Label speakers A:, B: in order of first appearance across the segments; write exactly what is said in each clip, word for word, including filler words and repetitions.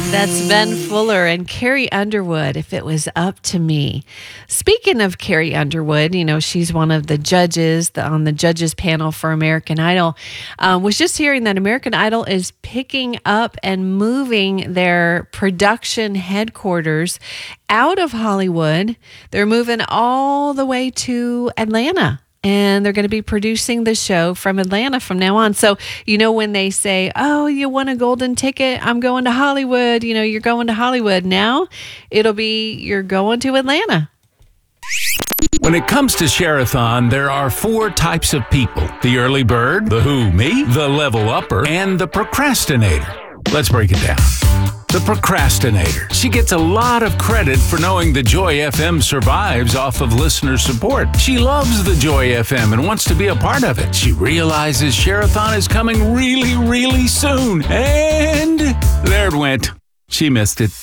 A: That's Ben Fuller and Carrie Underwood, If It Was Up to Me. Speaking of Carrie Underwood, you know, she's one of the judges the, on the judges panel for American Idol. Um, was just hearing that American Idol is picking up and moving their production headquarters out of Hollywood. They're moving all the way to Atlanta. And they're going to be producing the show from Atlanta from now on. So, you know, when they say, oh, you won a golden ticket, I'm going to Hollywood. You know, you're going to Hollywood. Now it'll be you're going to Atlanta.
B: When it comes to Share-a-thon, there are four types of people. The early bird, the who, me, the level upper, and the procrastinator. Let's break it down. The procrastinator. She gets a lot of credit for knowing the Joy F M survives off of listener support. She loves the Joy F M and wants to be a part of it. She realizes Share-a-thon is coming really, really soon. And there it went. She missed it.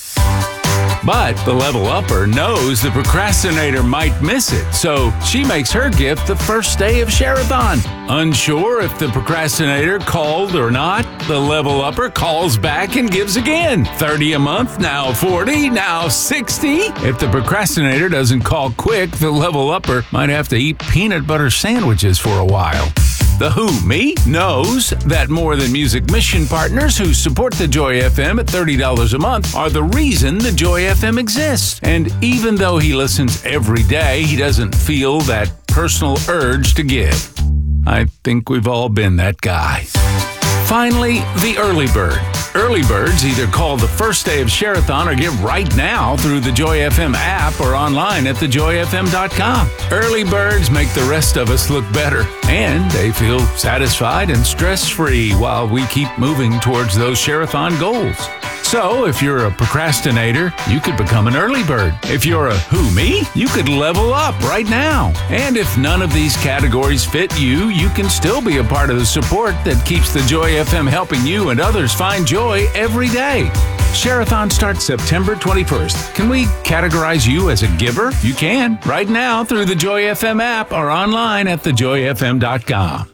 B: But the level upper knows the procrastinator might miss it, so she makes her gift the first day of Share-a-thon. Unsure if the procrastinator called or not, the level upper calls back and gives again. thirty a month, now forty, now sixty. If the procrastinator doesn't call quick, the level upper might have to eat peanut butter sandwiches for a while. The who, me, knows that More Than Music mission partners who support the Joy F M at thirty dollars a month are the reason the Joy F M exists. And even though he listens every day, he doesn't feel that personal urge to give. I think we've all been that guy. Finally, the early bird. Early birds either call the first day of Share-a-thon or give right now through the Joy F M app or online at the joy f m dot com. Early birds make the rest of us look better, and they feel satisfied and stress-free while we keep moving towards those Share-a-thon goals. So, if you're a procrastinator, you could become an early bird. If you're a who, me, you could level up right now. And if none of these categories fit you, you can still be a part of the support that keeps the Joy F M helping you and others find joy every day. Share-a-thon starts September twenty-first. Can we categorize you as a giver? You can, right now through the Joy F M app or online at the joy f m dot com.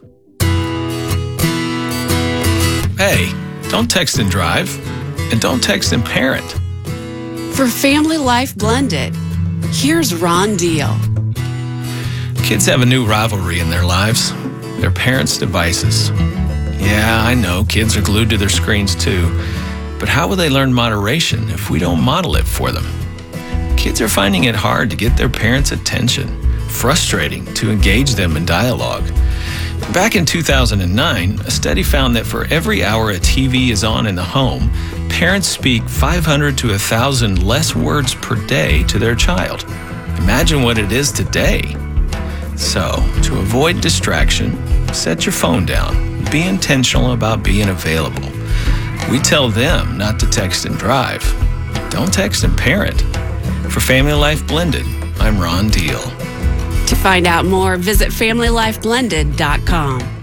C: Hey, don't text and drive. And don't text and parent.
D: For Family Life Blended, here's Ron Deal.
C: Kids have a new rivalry in their lives, their parents' devices. Yeah, I know, kids are glued to their screens too, but how will they learn moderation if we don't model it for them? Kids are finding it hard to get their parents' attention, frustrating to engage them in dialogue. Back in two thousand nine, a study found that for every hour a T V is on in the home, parents speak five hundred to one thousand less words per day to their child. Imagine what it is today. So, to avoid distraction, set your phone down. Be intentional about being available. We tell them not to text and drive. Don't text and parent. For Family Life Blended, I'm Ron Deal.
D: To find out more, visit family life blended dot com.